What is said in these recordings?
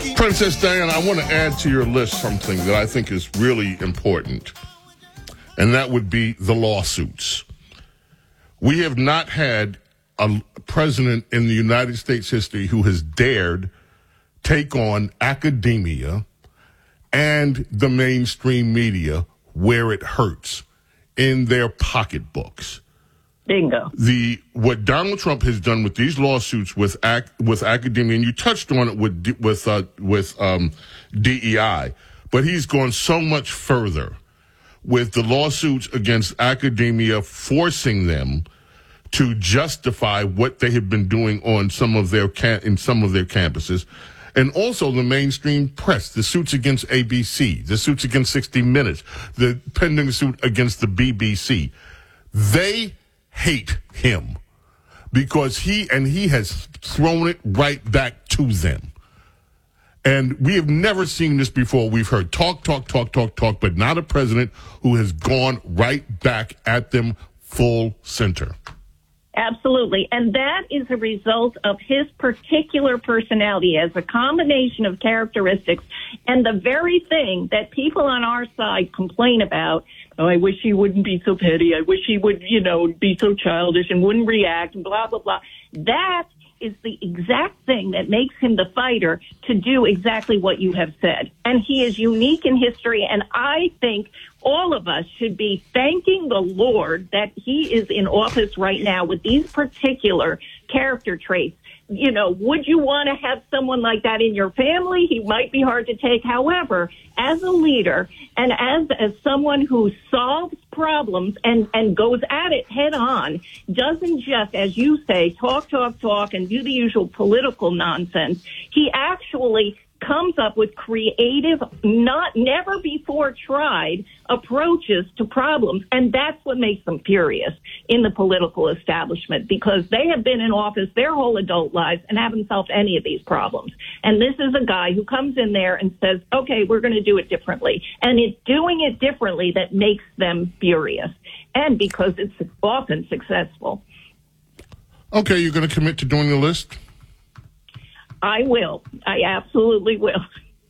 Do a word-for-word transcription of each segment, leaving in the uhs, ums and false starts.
Princess Diana, I want to add to your list something that I think is really important, and that would be the lawsuits. We have not had a president in the United States history who has dared take on academia and the mainstream media where it hurts, in their pocketbooks. Bingo. The what Donald Trump has done with these lawsuits with ac, with academia, and you touched on it with with uh, with um, D E I, but he's gone so much further with the lawsuits against academia, forcing them to justify what they have been doing on some of their ca- in some of their campuses, and also the mainstream press, the suits against A B C, the suits against sixty minutes, the pending suit against the B B C. They hate him because he and he has thrown it right back to them. And we have never seen this before. We've heard talk, talk, talk, talk, talk, but not a president who has gone right back at them full center. Absolutely. And that is a result of his particular personality as a combination of characteristics and the very thing that people on our side complain about. Oh, I wish he wouldn't be so petty. I wish he would, you know, be so childish and wouldn't react and blah, blah, blah. That is the exact thing that makes him the fighter to do exactly what you have said. And he is unique in history. And I think all of us should be thanking the Lord that he is in office right now with these particular character traits. You know, would you want to have someone like that in your family? He might be hard to take. However, as a leader and as, as someone who solves problems and, and goes at it head on, doesn't just, as you say, talk, talk, talk and do the usual political nonsense. He actually comes up with creative, not never before tried approaches to problems. And that's what makes them furious in the political establishment, because they have been in office their whole adult lives and haven't solved any of these problems. And this is a guy who comes in there and says, okay, we're going to do it differently. And it's doing it differently that makes them furious. And because it's often successful. Okay, you're going to commit to doing the list? I will. I absolutely will.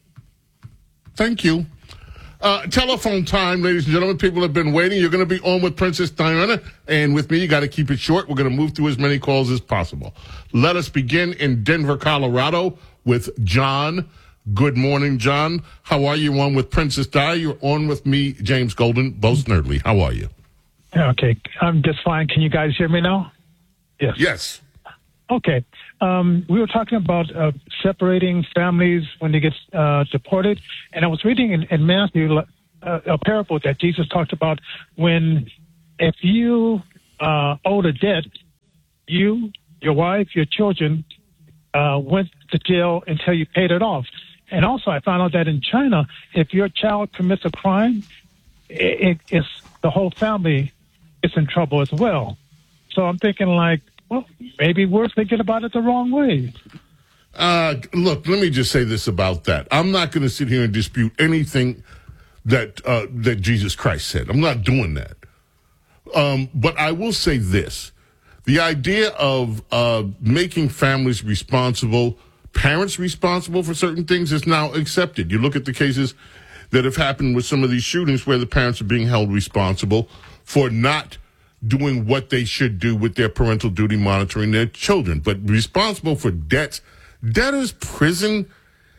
Thank you. Uh, telephone time, ladies and gentlemen. People have been waiting. You're going to be on with Princess Diana. And with me, you got to keep it short. We're going to move through as many calls as possible. Let us begin in Denver, Colorado with John. Good morning, John. How are you? On with Princess Di. You're on with me, James Golden, both Nerdly. How are you? Okay. I'm just fine. Can you guys hear me now? Yes. Yes. Okay. Um, we were talking about uh, separating families when they get uh, deported, and I was reading in, in Matthew uh, a parable that Jesus talked about when if you uh, owed a debt, you, your wife, your children uh, went to jail until you paid it off. And also I found out that in China, if your child commits a crime, it, it, it's the whole family is in trouble as well. So I'm thinking like, well, maybe we're thinking about it the wrong way. Uh, look, let me just say this about that. I'm not going to sit here and dispute anything that uh, that Jesus Christ said. I'm not doing that. Um, but I will say this. The idea of uh, making families responsible, parents responsible for certain things is now accepted. You look at the cases that have happened with some of these shootings where the parents are being held responsible for not doing what they should do with their parental duty monitoring their children, but responsible for debts. Debtors' prison,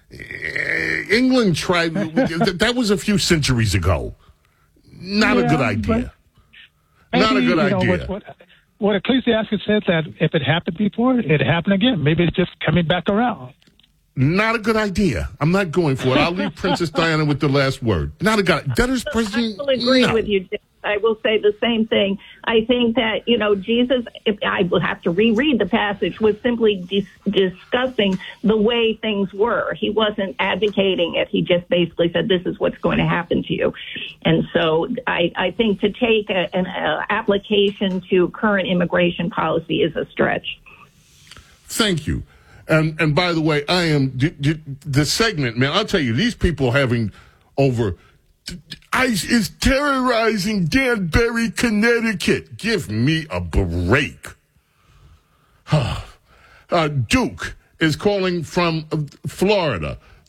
England tried, that was a few centuries ago. Not yeah, a good idea. Not a good you know, idea. What, what, what Ecclesiastes said that if it happened before, it happened again. Maybe it's just coming back around. Not a good idea. I'm not going for it. I'll leave Princess Diana with the last word. Not a good debtors' prison. I will agree no. with you, Jim. I will say the same thing. I think that, you know, Jesus, if I will have to reread the passage, was simply dis- discussing the way things were. He wasn't advocating it. He just basically said, this is what's going to happen to you. And so I, I think to take a, an uh, application to current immigration policy is a stretch. Thank you. And and by the way, I am, d- d- the segment, man, I'll tell you, these people having over... ICE is terrorizing Danbury, Connecticut. Give me a break. uh, Duke is calling from Florida.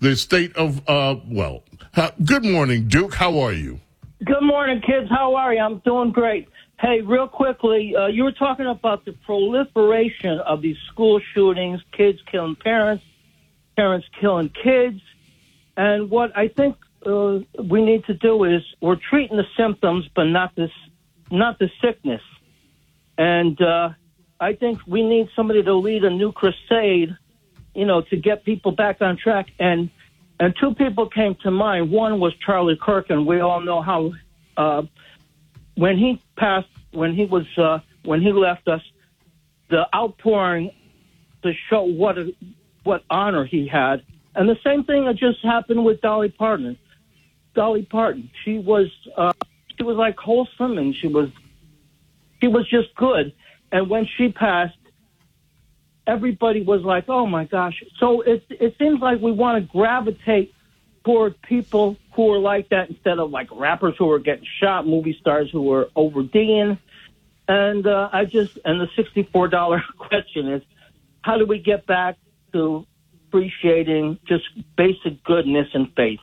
the state of, uh, well, uh, good morning, Duke. How are you? Good morning, kids. How are you? I'm doing great. Hey, real quickly, uh, you were talking about the proliferation of these school shootings, kids killing parents, parents killing kids. And what I think uh, we need to do is we're treating the symptoms, but not this, not the sickness. And uh, I think we need somebody to lead a new crusade, you know, to get people back on track. And and two people came to mind. One was Charlie Kirk, and we all know how uh, when he passed, when he was uh, when he left us, the outpouring to show what a, what honor he had. And the same thing that just happened with Dolly Parton. Dolly Parton, she was uh, she was like wholesome, and she was she was just good. And when she passed, everybody was like, "Oh my gosh!" So it it seems like we want to gravitate toward people who are like that instead of like rappers who are getting shot, movie stars who are OverDing. And uh, I just and the sixty-four dollar question is, how do we get back to appreciating just basic goodness and faith?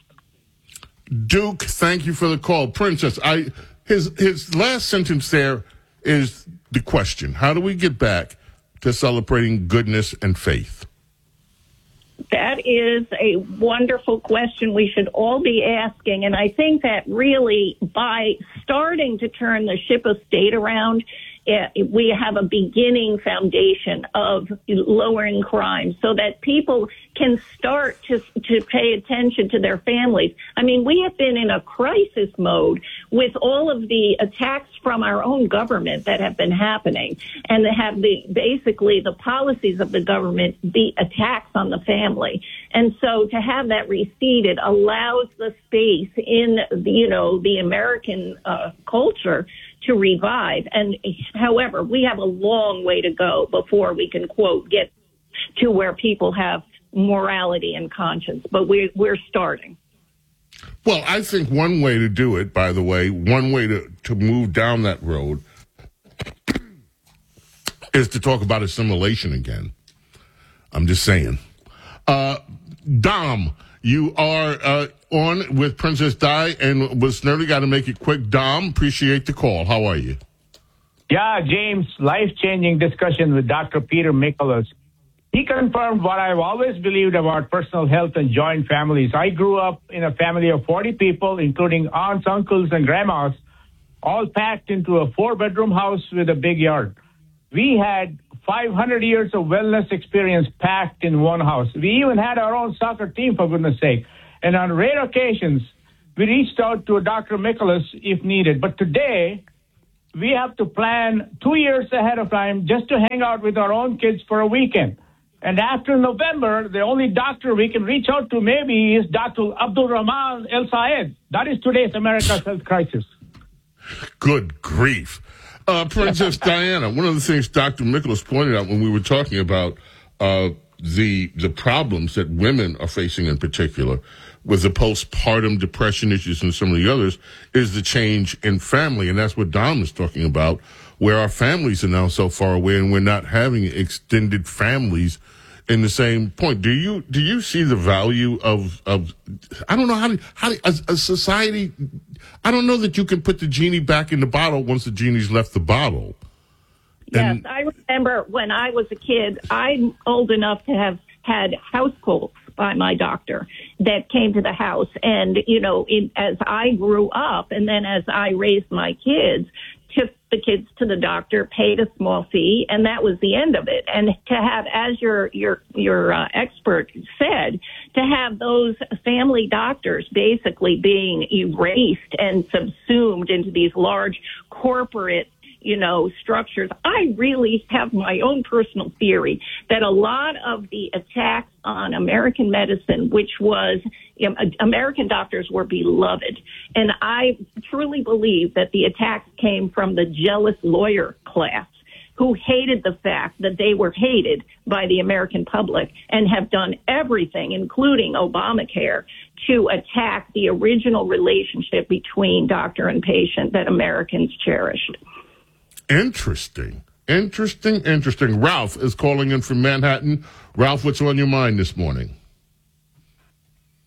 Duke, thank you for the call, Princess. I his his last sentence there is the question: how do we get back to celebrating goodness and faith? That is a wonderful question we should all be asking. And I think that really by starting to turn the ship of state around, we have a beginning foundation of lowering crime so that people can start to to pay attention to their families. I mean, we have been in a crisis mode with all of the attacks from our own government that have been happening, and they have the basically the policies of the government, the attacks on the family. And so to have that receded allows the space in, the, you know, the American uh, culture to revive. And however, we have a long way to go before we can, quote, get to where people have morality and conscience. But we're, we're starting. Well, I think one way to do it, by the way, one way to, to move down that road is to talk about assimilation again. I'm just saying. Uh, Dom, you are uh, on with Princess Di, and was nearly got to make it quick. Dom, appreciate the call. How are you? Yeah, James, life-changing discussion with Doctor Peter Michaelis. He confirmed what I've always believed about personal health and joint families. I grew up in a family of forty people, including aunts, uncles, and grandmas, all packed into a four-bedroom house with a big yard. We had five hundred years of wellness experience packed in one house. We even had our own soccer team, for goodness sake. And on rare occasions, we reached out to Doctor Michaelis if needed. But today, we have to plan two years ahead of time just to hang out with our own kids for a weekend. And after November, the only doctor we can reach out to maybe is Doctor Abdul Rahman El Sayed. That is today's America's health crisis. Good grief. Uh, Princess Diana, one of the things Doctor Michaelis pointed out when we were talking about uh, the the problems that women are facing in particular with the postpartum depression issues and some of the others is the change in family. And that's what Dom is talking about, where our families are now so far away and we're not having extended families in the same point. Do you do you see the value of, of I don't know how to, how to, as a society, I don't know that you can put the genie back in the bottle once the genie's left the bottle. And, yes, I remember when I was a kid, I'm old enough to have had house colds by my doctor that came to the house. And, you know, in, as I grew up and then as I raised my kids, took the kids to the doctor, paid a small fee, and that was the end of it. And to have, as your your your uh, expert said, to have those family doctors basically being erased and subsumed into these large corporate, you know, structures. I really have my own personal theory that a lot of the attacks on American medicine, which was, you know, American doctors were beloved. And I truly believe that the attacks came from the jealous lawyer class who hated the fact that they were hated by the American public and have done everything, including Obamacare, to attack the original relationship between doctor and patient that Americans cherished. Interesting. Interesting, interesting. Ralph is calling in from Manhattan. Ralph, what's on your mind this morning?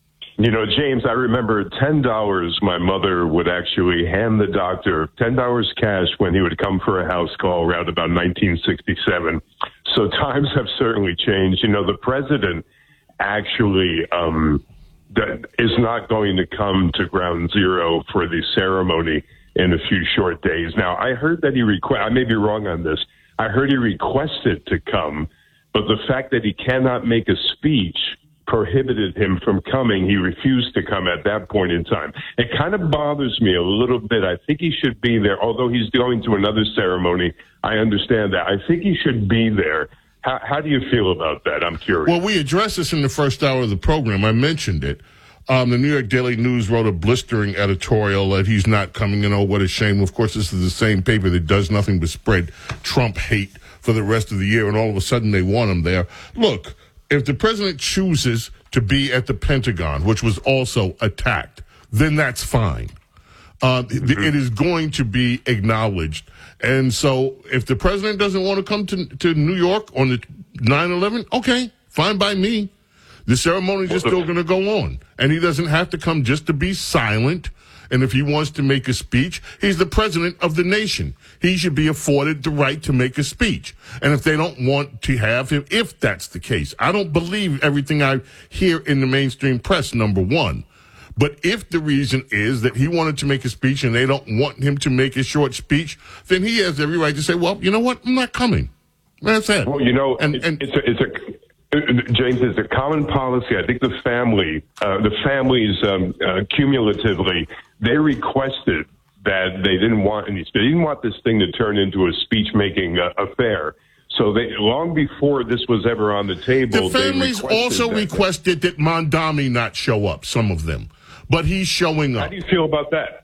You know, James, I remember ten dollars my mother would actually hand the doctor, ten dollars cash when he would come for a house call around about nineteen sixty-seven. So times have certainly changed. You know, the president actually um, that is not going to come to ground zero for the ceremony in a few short days. Now, I heard that he request. I may be wrong on this. I heard he requested to come, but the fact that he cannot make a speech prohibited him from coming. He refused to come at that point in time. It kind of bothers me a little bit. I think he should be there, although he's going to another ceremony. I understand that. I think he should be there. How, how do you feel about that? I'm curious. Well, we addressed this in the first hour of the program. I mentioned it. Um, the New York Daily News wrote a blistering editorial that he's not coming, and oh, what a shame. Of course, this is the same paper that does nothing but spread Trump hate for the rest of the year, and all of a sudden they want him there. Look, if the president chooses to be at the Pentagon, which was also attacked, then that's fine. Uh, mm-hmm. It is going to be acknowledged. And so if the president doesn't want to come to, to New York on the nine eleven, okay, fine by me. The ceremonies are still going to go on. And he doesn't have to come just to be silent. And if he wants to make a speech, he's the president of the nation. He should be afforded the right to make a speech. And if they don't want to have him, if that's the case, I don't believe everything I hear in the mainstream press, number one. But if the reason is that he wanted to make a speech and they don't want him to make a short speech, then he has every right to say, well, you know what? I'm not coming. That's it. Well, you know, and, it's, and, it's a, it's a James, it's a common policy. I think the family, uh, the families um, uh, cumulatively, they requested that they didn't want any, they didn't want this thing to turn into a speech-making uh, affair. So they, long before this was ever on the table, the families they requested also that. requested that Mondami not show up, some of them. But he's showing up. How do you feel about that?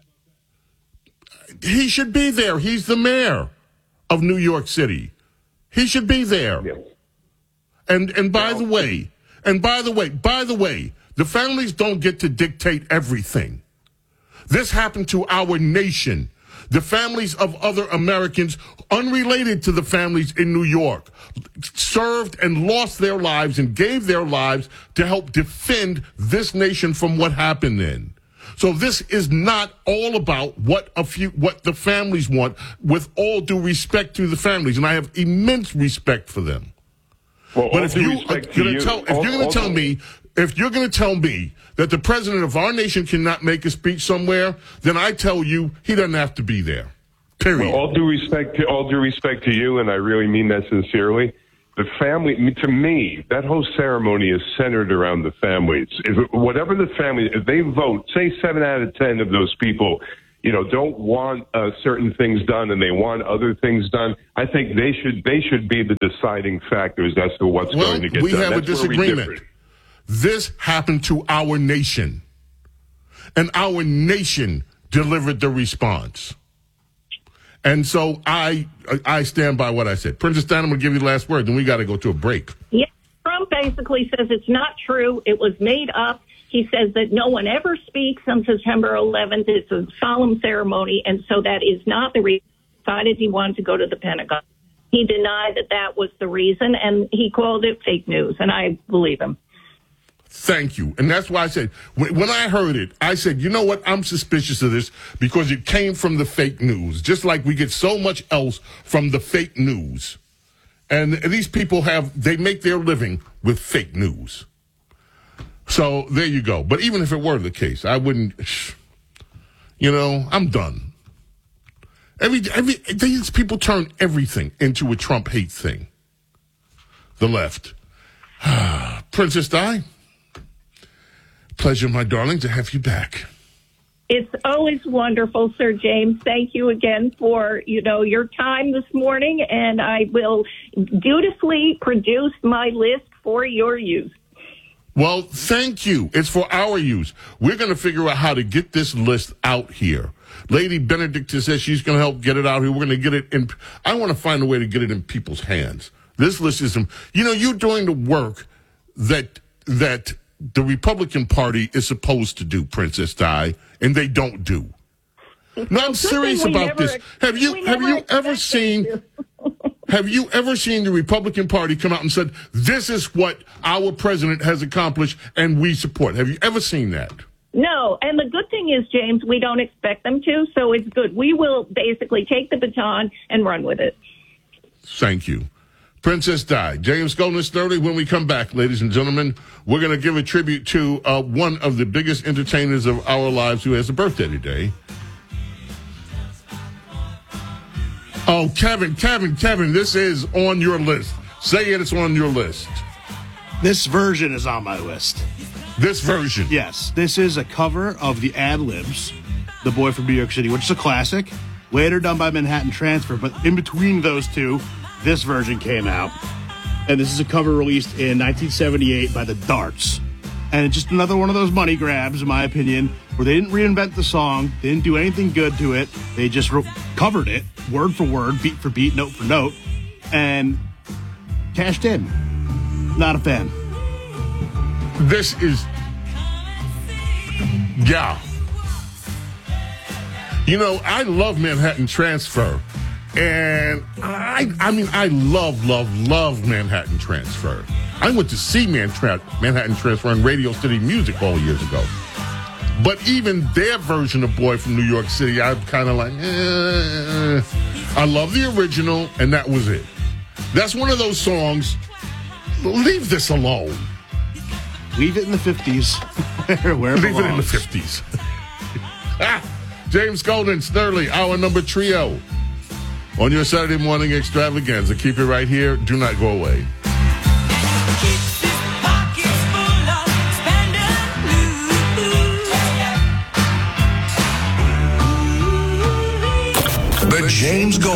He should be there. He's the mayor of New York City. He should be there. Yeah. And and by the way, and by the way, by the way, the families don't get to dictate everything. This happened to our nation. The families of other Americans, unrelated to the families in New York, served and lost their lives and gave their lives to help defend this nation from what happened then. So this is not all about what a few, what the families want, with all due respect to the families. And I have immense respect for them. Well, but if you are to going you, to tell, if all, you're going to tell me, if you're going to tell me that the president of our nation cannot make a speech somewhere, then I tell you he doesn't have to be there. Period. Well, all due respect to all due respect to you, and I really mean that sincerely. The family, to me, that whole ceremony is centered around the families. If whatever the family, if they vote, say seven out of ten of those people, you know, don't want uh, certain things done and they want other things done, I think they should they should be the deciding factors as to what's well, going to get we done. have That's a disagreement. This happened to our nation, and our nation delivered the response. And so I I stand by what I said. Princess Diana, I'm going to give you the last word, then we got to go to a break. Yeah, Trump basically says it's not true. It was made up. He says that no one ever speaks on September eleventh. It's a solemn ceremony, and so that is not the reason he decided he wanted to go to the Pentagon. He denied that that was the reason, and he called it fake news, and I believe him. Thank you. And that's why I said, when I heard it, I said, you know what? I'm suspicious of this because it came from the fake news, just like we get so much else from the fake news. And these people have, they make their living with fake news. So there you go. But even if it were the case, I wouldn't, you know, I'm done. Every, every, these people turn everything into a Trump hate thing. The left. Princess Di, pleasure, my darling, to have you back. It's always wonderful, Sir James. Thank you again for, you know, your time this morning, and I will dutifully produce my list for your use. Well, thank you. It's for our use. We're going to figure out how to get this list out here. Lady Benedict says she's going to help get it out here. We're going to get it in. I want to find a way to get it in people's hands. This list is, you know, you're doing the work that that the Republican Party is supposed to do, Princess Di, and they don't do. No, I'm serious about this. Have you have you ever seen Have you ever seen the Republican Party come out and said, this is what our president has accomplished and we support? Have you ever seen that? No, and the good thing is, James, we don't expect them to, so it's good. We will basically take the baton and run with it. Thank you. Princess Di. James Golden is thirty. When we come back, ladies and gentlemen, we're going to give a tribute to uh, one of the biggest entertainers of our lives who has a birthday today. Oh, Kevin, Kevin, Kevin, this is on your list. Say it, it's on your list. This version is on my list. This version? Yes. This is a cover of the Ad-Libs, The Boy from New York City, which is a classic, later done by Manhattan Transfer, but in between those two, this version came out. And this is a cover released in nineteen seventy-eight by the Darts. And it's just another one of those money grabs, in my opinion, where they didn't reinvent the song, they didn't do anything good to it, they just re- covered it, word for word, beat for beat, note for note, and cashed in. Not a fan. This is, yeah. You know, I love Manhattan Transfer. And I I mean, I love, love, love Manhattan Transfer. I went to see Man Tra- Manhattan Transfer on Radio City Music Hall years ago. But even their version of Boy from New York City, I'm kind of like, eh. I love the original, and that was it. That's one of those songs, leave this alone. Leave it in the fifties. Where it Leave belongs. it in the fifties. ah, James Golden, Snurley, our number trio. On your Saturday morning extravaganza. Keep it right here. Do not go away. The James Golden